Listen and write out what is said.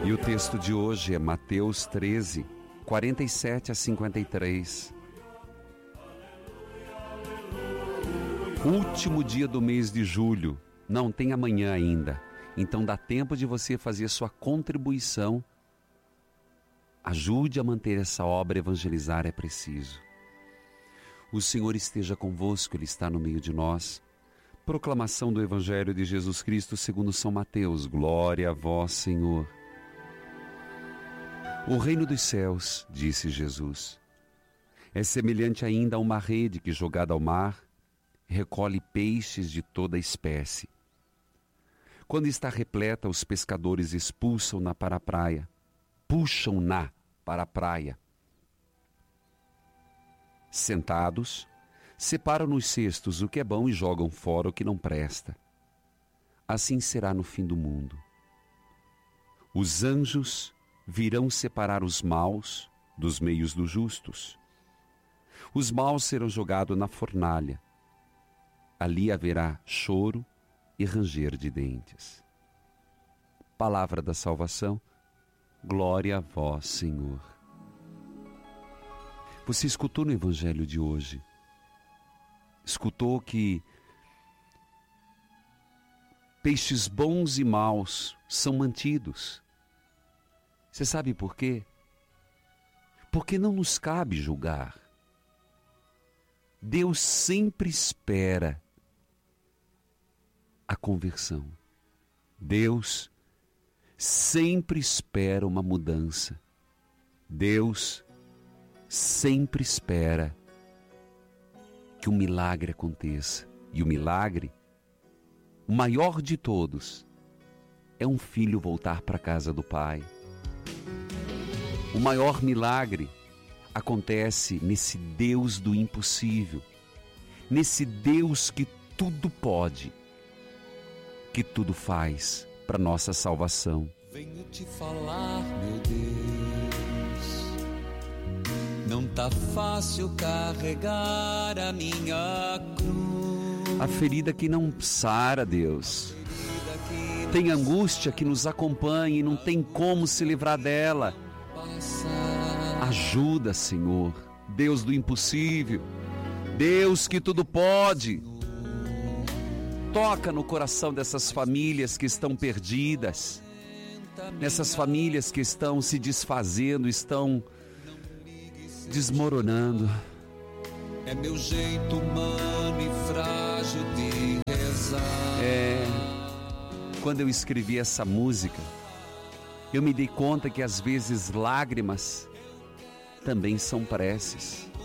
E o texto de hoje é Mateus 13, 47 a 53. Último dia do mês de julho, não tem amanhã ainda, então dá tempo de você fazer sua contribuição. Ajude a manter essa obra, evangelizar é preciso. O Senhor esteja convosco, Ele está no meio de nós. Proclamação do Evangelho de Jesus Cristo segundo São Mateus. Glória a vós, Senhor. O reino dos céus, disse Jesus, é semelhante ainda a uma rede que, jogada ao mar, recolhe peixes de toda espécie. Quando está repleta, os pescadores expulsam-na para a praia, puxam-na para a praia. Sentados, separam nos cestos o que é bom e jogam fora o que não presta. Assim será no fim do mundo. Os anjos virão separar os maus dos meios dos justos. Os maus serão jogados na fornalha. Ali haverá choro e ranger de dentes. Palavra da salvação, glória a vós, Senhor. Você escutou no Evangelho de hoje, escutou que peixes bons e maus são mantidos. Você sabe por quê? Porque não nos cabe julgar. Deus sempre espera a conversão. Deus sempre espera uma mudança. Deus sempre espera que um milagre aconteça. E o milagre, o maior de todos, é um filho voltar para a casa do Pai. O maior milagre acontece nesse Deus do impossível, nesse Deus que tudo pode, que tudo faz para nossa salvação. Venho te falar, meu Deus, não tá fácil carregar a minha cruz. A ferida que não sara, Deus. Tem angústia que nos acompanha e não tem como se livrar dela. Ajuda, Senhor, Deus do impossível, Deus que tudo pode. Toca no coração dessas famílias que estão perdidas, nessas famílias que estão se desfazendo, estão desmoronando. É meu jeito humano e frágil de rezar. Quando eu escrevi essa música, eu me dei conta que às vezes lágrimas também são preces.